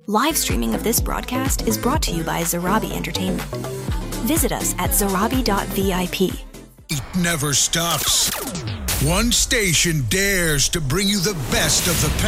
Live streaming of this broadcast is brought to you by Zarabi Entertainment. Visit us at zarabi.vip. It never stops. One station dares to bring you the best of the